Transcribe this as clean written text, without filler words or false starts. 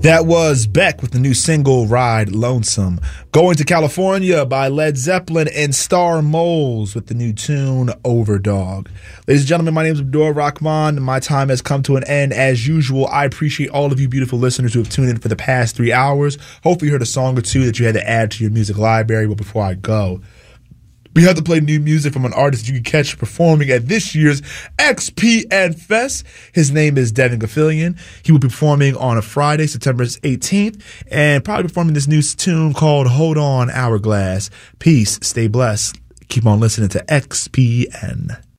That was Beck with the new single Ride Lonesome. Going to California by Led Zeppelin and Star Moles with the new tune Overdog. Ladies and gentlemen, my name is Abdul Rahman. My time has come to an end. As usual, I appreciate all of you beautiful listeners who have tuned in for the past 3 hours. Hopefully you heard a song or two that you had to add to your music library. But before I go, we have to play new music from an artist you can catch performing at this year's XPN Fest. His name is Devin Gaffilian. He will be performing on a Friday, September 18th, and probably performing this new tune called Hold On Hourglass. Peace. Stay blessed. Keep on listening to XPN.